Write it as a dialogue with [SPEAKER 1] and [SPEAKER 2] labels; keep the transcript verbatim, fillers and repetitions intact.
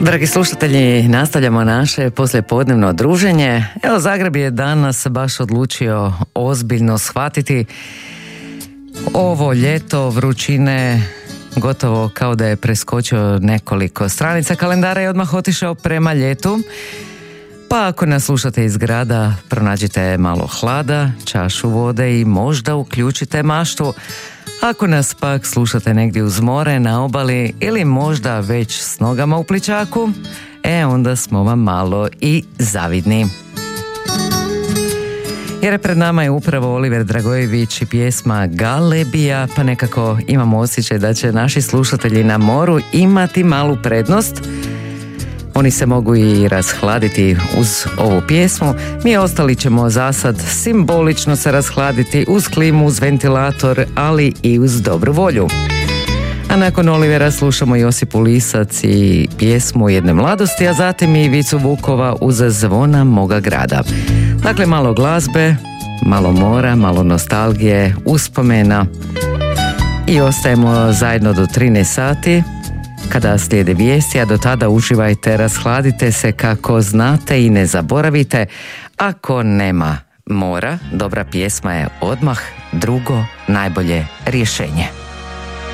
[SPEAKER 1] Dragi slušatelji, nastavljamo naše poslijepodnevno druženje. Evo, Zagreb je danas baš odlučio ozbiljno shvatiti ovo ljeto vrućine, gotovo kao da je preskočio nekoliko stranica kalendara i odmah otišao prema ljetu. Pa ako nas slušate iz grada, pronađite malo hlada, čašu vode i možda uključite maštu. Ako nas pak slušate negdje uz more, na obali ili možda već s nogama u plićaku, e onda smo vam malo i zavidni. Jer pred nama je upravo Oliver Dragojević i pjesma Galebija, pa nekako imamo osjećaj da će naši slušatelji na moru imati malu prednost. Oni se mogu i rashladiti uz ovu pjesmu. Mi ostali ćemo zasad simbolično se rashladiti uz klimu, uz ventilator, ali i uz dobru volju. A nakon Olivera slušamo Josipu Lisac i pjesmu Jedne mladosti, a zatim i Vicu Vukova uz Zvona moga grada. Dakle, malo glazbe, malo mora, malo nostalgije, uspomena i ostajemo zajedno do trinaest sati. Kada slijede vijesti, a do tada uživajte, rashladite se kako znate i ne zaboravite. Ako nema mora, dobra pjesma je odmah drugo najbolje rješenje.